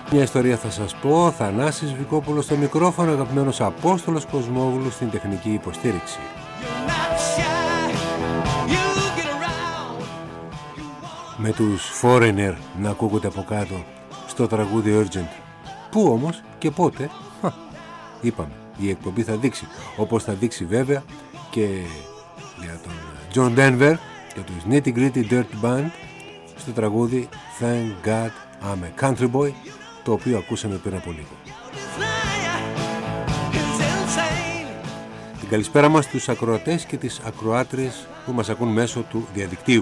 Μια ιστορία θα σας πω, Θανάσης Βικόπουλος στο μικρόφωνο, αγαπημένος Απόστολος Κοσμόγλου στην τεχνική υποστήριξη. Με τους Foreigner να ακούγονται από κάτω στο τραγούδι Urgent. Πού όμως και πότε, είπαμε, η εκπομπή θα δείξει. Όπως θα δείξει βέβαια και για τον John Denver και τους Nitty Gritty Dirt Band στο τραγούδι Thank God I'm a Country Boy, το οποίο ακούσαμε πριν από λίγο. Την καλησπέρα μας στους ακροατές και τις ακροάτριες που μας ακούν μέσω του διαδικτύου.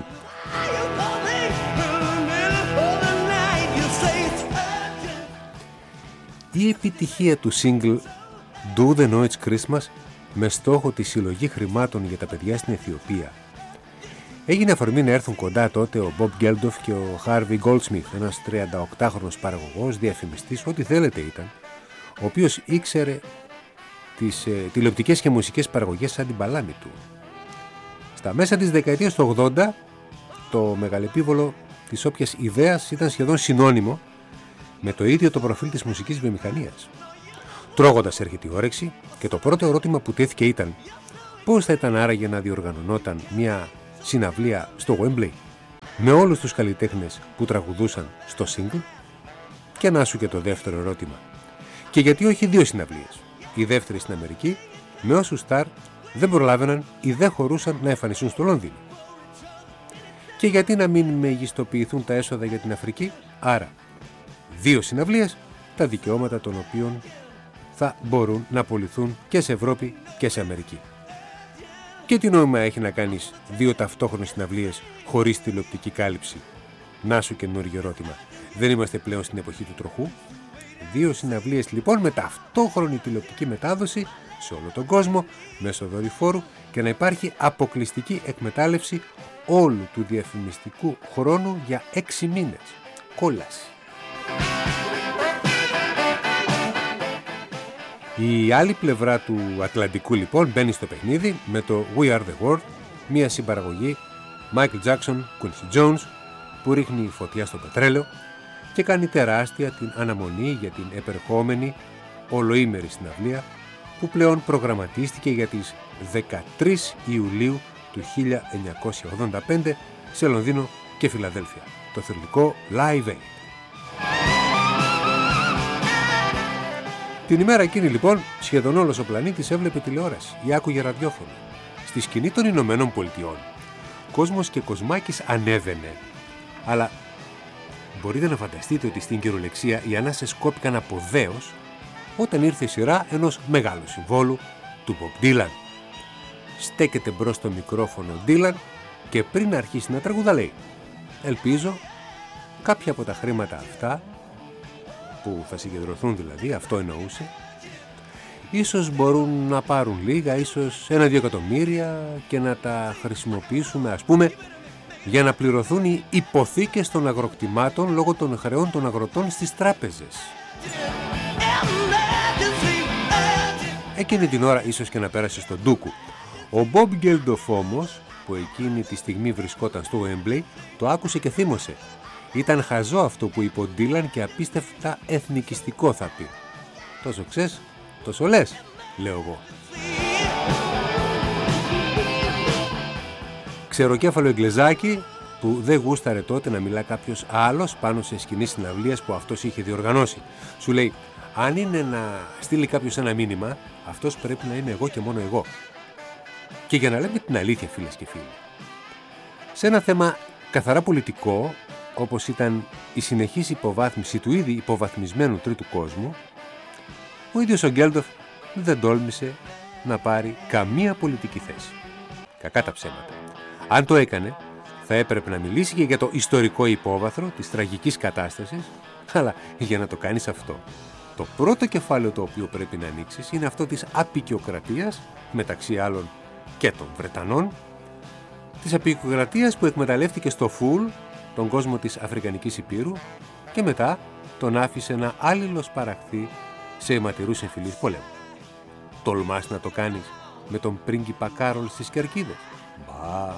Η επιτυχία του single Do the Noise Christmas με στόχο τη συλλογή χρημάτων για τα παιδιά στην Αιθιοπία έγινε αφορμή να έρθουν κοντά τότε ο Bob Geldof και ο Harvey Goldsmith, ένας 38χρονος παραγωγός, διαφημιστής, ό,τι θέλετε ήταν, ο οποίος ήξερε τις τηλεοπτικές και μουσικές παραγωγές σαν την παλάμη του. Στα μέσα της δεκαετίας του 80 το μεγαλεπίβολο της όποιας ιδέας ήταν σχεδόν συνώνυμο με το ίδιο το προφίλ της μουσικής βιομηχανίας. Τρώγοντας έρχεται η όρεξη και το πρώτο ερώτημα που τέθηκε ήταν πώς θα ήταν άραγε να διοργανωνόταν μια συναυλία στο Wembley με όλους τους καλλιτέχνες που τραγουδούσαν στο single. Και να σου και το δεύτερο ερώτημα, και γιατί όχι δύο συναυλίες, η δεύτερη στην Αμερική με όσους στάρ δεν προλάβαιναν ή δεν χωρούσαν να εμφανιστούν στο Λονδίνο. Και γιατί να μην μεγιστοποιηθούν τα έσοδα για την Αφρική, άρα δύο συναυλίες, τα δικαιώματα των οποίων θα μπορούν να πωληθούν και σε Ευρώπη και σε Αμερική. Και τι νόημα έχει να κάνεις δύο ταυτόχρονες συναυλίες χωρίς τηλεοπτική κάλυψη? Να σου καινούργιο ερώτημα. Δεν είμαστε πλέον στην εποχή του τροχού? Δύο συναυλίες λοιπόν με ταυτόχρονη τηλεοπτική μετάδοση σε όλο τον κόσμο μέσω δορυφόρου και να υπάρχει αποκλειστική εκμετάλλευση όλου του διαφημιστικού χρόνου για 6 μήνες. Κόλαση. Η άλλη πλευρά του Ατλαντικού λοιπόν μπαίνει στο παιχνίδι με το We Are The World, μια συμπαραγωγή Michael Jackson, Quincy Jones, που ρίχνει φωτιά στο πετρέλαιο και κάνει τεράστια την αναμονή για την επερχόμενη ολοήμερη συναυλία που πλέον προγραμματίστηκε για τις 13 Ιουλίου του 1985 σε Λονδίνο και Φιλαδέλφια, το θρυλικό Live Aid. Την ημέρα εκείνη λοιπόν σχεδόν όλος ο πλανήτης έβλεπε τηλεόραση ή άκουγε ραδιόφωνο. Στη σκηνή των Ηνωμένων Πολιτειών κόσμος και κοσμάκης ανέβαινε. Αλλά μπορείτε να φανταστείτε ότι στην κυριολεξία οι ανάσες κόπηκαν από δέος όταν ήρθε η σειρά ενός μεγάλου συμβόλου, του Bob Dylan. Στέκεται μπρος στο μικρόφωνο Dylan και πριν αρχίσει να τραγουδά λέει «Ελπίζω κάποια από τα χρήματα αυτά που θα συγκεντρωθούν, δηλαδή αυτό εννοούσε, ίσως μπορούν να πάρουν λίγα, ίσως 1-2 εκατομμύρια και να τα χρησιμοποιήσουμε ας πούμε για να πληρωθούν οι υποθήκες των αγροκτημάτων λόγω των χρεών των αγροτών στις τράπεζες». Εκείνη την ώρα ίσως και να πέρασε στον ντούκου. Ο Bob Geldof όμως, που εκείνη τη στιγμή βρισκόταν στο Wembley, το άκουσε και θύμωσε. Ήταν χαζό αυτό που είπε ο Dylan και απίστευτα εθνικιστικό θα πει. Τόσο ξέρεις, τόσο λες, λέω εγώ. Ξεροκέφαλο εγκλεζάκι που δεν γούσταρε τότε να μιλά κάποιος άλλος πάνω σε σκηνή συναυλίας που αυτός είχε διοργανώσει. Σου λέει, αν είναι να στείλει κάποιος ένα μήνυμα, αυτός πρέπει να είμαι εγώ και μόνο εγώ. Και για να λέμε την αλήθεια, φίλες και φίλοι, σε ένα θέμα καθαρά πολιτικό, όπως ήταν η συνεχής υποβάθμιση του ήδη υποβαθμισμένου τρίτου κόσμου, ο ίδιος ο Geldof δεν τόλμησε να πάρει καμία πολιτική θέση. Κακά τα ψέματα. Αν το έκανε, θα έπρεπε να μιλήσει και για το ιστορικό υπόβαθρο της τραγικής κατάστασης, αλλά για να το κάνεις αυτό, το πρώτο κεφάλαιο το οποίο πρέπει να ανοίξεις είναι αυτό της αποικιοκρατίας, μεταξύ άλλων και των Βρετανών, της αποικιοκρατίας που εκμεταλλεύτηκε στο φουλ τον κόσμο της Αφρικανικής Υπήρου και μετά τον άφησε να άλληλος παραχθεί σε αιματηρούς εμφυλίους πολέμου. Τολμάς να το κάνεις με τον πρίγκιπα Κάρολ στις Κερκίδες? Μπα.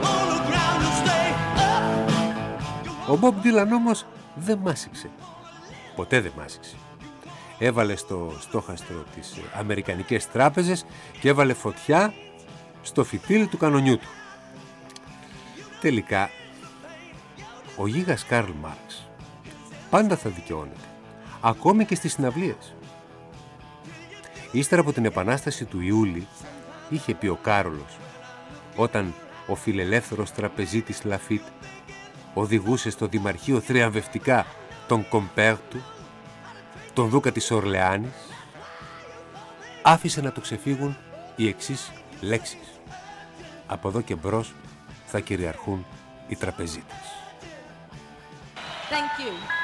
Ο Bob Dylan όμως δεν μάσηξε. ποτέ δεν μάζεψε. Έβαλε στο στόχαστρο τις αμερικανικές τράπεζες και έβαλε φωτιά στο φυτίλι του κανονιού του. Τελικά, ο γίγας Καρλ Μάρξ πάντα θα δικαιώνεται, ακόμη και στις συναυλίες. Ύστερα από την επανάσταση του Ιούλη, είχε πει ο Κάρολος, όταν ο φιλελεύθερος τραπεζίτης Λαφίτ οδηγούσε στο Δημαρχείο θριαμβευτικά τον κομπέρ του, τον Δούκα της Ορλεάνης, άφησε να του ξεφύγουν οι εξής λέξεις: από εδώ και μπρος θα κυριαρχούν οι τραπεζίτες. Thank you.